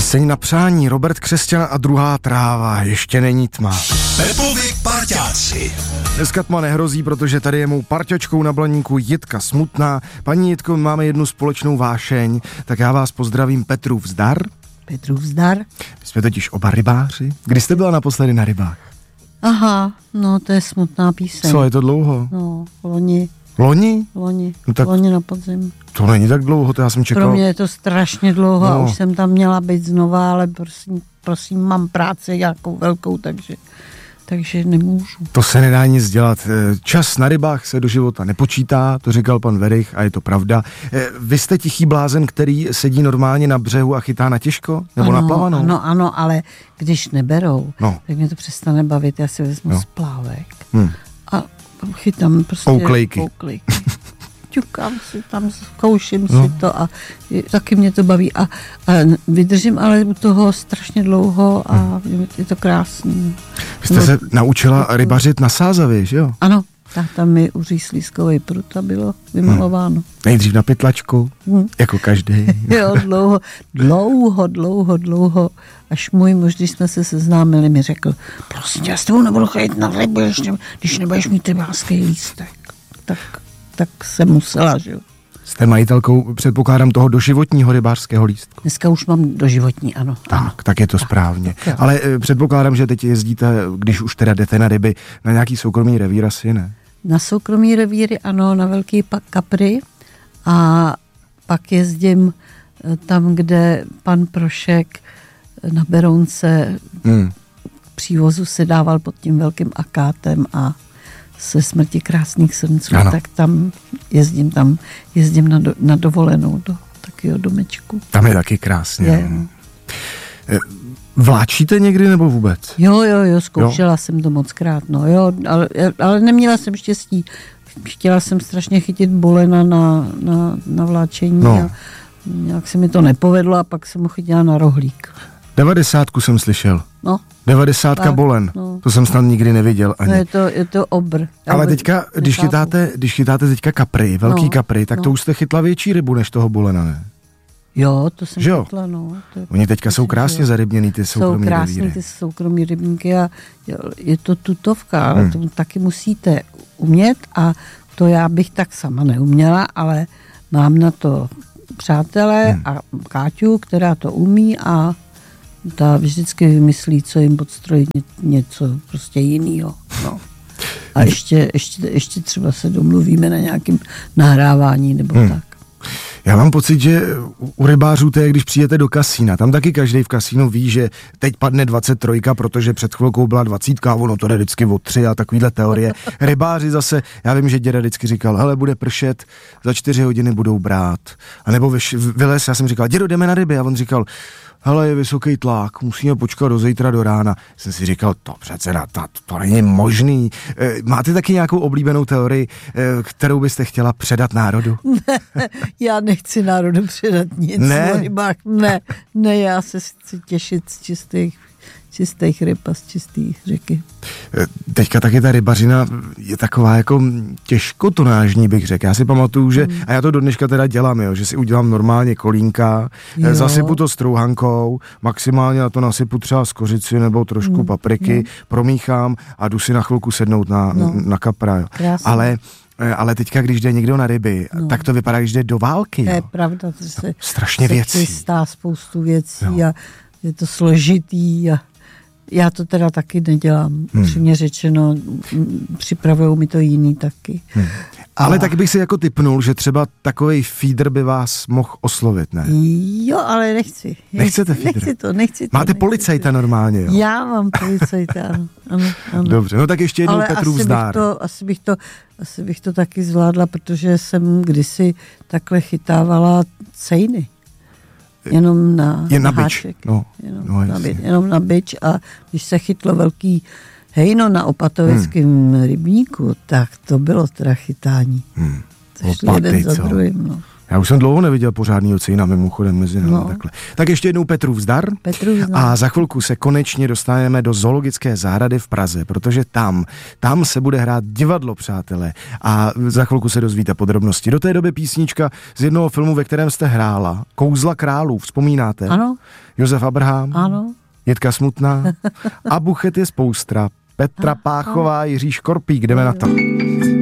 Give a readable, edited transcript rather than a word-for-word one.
Píseň na přání, Robert Křesťan a Druhá tráva, ještě není tma. Pepovi parťáci. Dneska tma nehrozí, protože tady je mou parťačkou na Blaníku Jitka Smutná. Paní Jitko, máme jednu společnou vášeň, tak já vás pozdravím. Petrův zdar. Petrův zdar. My jsme totiž oba rybáři. Kdy jste byla naposledy na rybách? Aha, no to je smutná píseň. Co, je to dlouho? No, loni. Loni? Loni, no tak loni na podzim. To není tak dlouho, to já jsem čekal. Pro mě je to strašně dlouho a No. už jsem tam měla být znova, ale prosím, mám práci nějakou velkou, takže nemůžu. To se nedá nic dělat. Čas na rybách se do života nepočítá, to říkal pan Verich a je to pravda. Vy jste tichý blázen, který sedí normálně na břehu a chytá na těžko? Nebo na plavanou? Ano, ale když neberou, No. tak mě to přestane bavit. Já si vezmu splávek a chytám prostě Ouklejky. Ťukám si tam, zkouším si to a taky mě to baví a vydržím ale u toho strašně dlouho a je to krásný. Vy jste se naučila rybařit na Sázavě, že jo? Ano, tak tam mi uří slízkovej prut a bylo vymalováno. Nejdřív na pytlačku, jako každý. Jo, dlouho, až můj muž, když jsme se seznámili, mi řekl, prostě já s tebou nebudu chodit na rybu, když nebudeš mít rybářský lístek. Tak jsem musela, že jo. Jste majitelkou, předpokládám, toho doživotního rybářského lístku. Dneska už mám doživotní, ano. Tak je to správně. Ale předpokládám, že teď jezdíte, když už teda jdete na ryby, na nějaký soukromý revír asi ne? Na soukromý revíry, ano, na velký kapry a pak jezdím tam, kde pan Prošek na Berounce přívozu se dával pod tím velkým akátem a se Smrti krásných srnců, tak tam jezdím na dovolenou do takového domečku. Tam je taky krásně. Vláčíte někdy nebo vůbec? Jo, zkoušela jsem to moc krát, ale neměla jsem štěstí. Chtěla jsem strašně chytit bolena na vláčení a nějak se mi to nepovedlo a pak jsem ho chytila na rohlík. 90 jsem slyšel. No. 90 bolen. No. To jsem snad nikdy neviděl ani. Je to obr. Ale teďka, když chytáte teďka kapry, velký kapry, tak to už jste chytla větší rybu než toho bolena, ne? Jo, to jsem chytla, Oni teďka jsou krásně zarybněný, ty soukromí revíry. Jsou krásný ty soukromí rybníky a je to tutovka, ale to taky musíte umět a to já bych tak sama neuměla, ale mám na to přátelé a Káťu, která to umí a ta vždycky vymyslí, co jim podstrojit něco prostě jinýho. No. A ještě třeba se domluvíme na nějakém nahrávání nebo tak. Já mám pocit, že u rybářů to je, když přijete do kasína. Tam taky každý v kasínu ví, že teď padne 23, protože před chvilkou byla 20 a ono to jde vždycky o 3 a takovýhle teorie. Rybáři zase, já vím, že děda vždycky říkal, hele, bude pršet, za 4 hodiny budou brát. A nebo vylez, já jsem říkal, dědo, jdeme na ryby. A on říkal, hele, je vysoký tlak, musíme počkat do zítra do rána. Jsem si říkal, to přece to není možný. Máte taky nějakou oblíbenou teorii, kterou byste chtěla předat národu? Já nechci národu předat nic o rybách. Ne, já se chci těšit z čistých ryb a z čistých řeky. Teďka taky ta rybařina je taková jako těžkotonážní, bych řekl. Já si pamatuju, že, a já to do dneška teda dělám, že si udělám normálně kolínka, zasypu to strouhankou, maximálně na to nasypu třeba skořici nebo trošku papriky, promíchám a jdu si na chvilku sednout na kapra. Ale teďka, když jde někdo na ryby, tak to vypadá, když jde do války. To je pravda, to se strašně věcí. Chystá spoustu věcí a je to složitý a já to teda taky nedělám. Upřímně řečeno, připravují mi to jiný taky. Ale tak bych si jako tipnul, že třeba takovej feeder by vás mohl oslovit, ne? Jo, ale nechci. Nechcete feeder? Nechci to. Máte policajta normálně, jo? Já mám policajta, ano. Dobře, no tak ještě jednou Petrův zdár. Asi bych to taky zvládla, protože jsem kdysi takhle chytávala cejny. Jenom na háček. Jenom na bič a když se chytlo velký hejno na opatovickém rybníku, tak to bylo teda chytání. To šli jeden za druhým, Já už jsem dlouho neviděl pořádný Ocejna mimochodem mezi námi takhle. Tak ještě jednou Petrův zdar. A za chvilku se konečně dostaneme do zoologické zahrady v Praze, protože tam se bude hrát divadlo, přátelé. A za chvilku se dozvíte podrobnosti. Do té doby písnička z jednoho filmu, ve kterém jste hrála. Kouzla králů, vzpomínáte? Ano. Josef Abraham. Ano. Jitka Smutná. A Buchet je spoustra. Petra Páchová, Jiří Škorpík. Jdeme na to.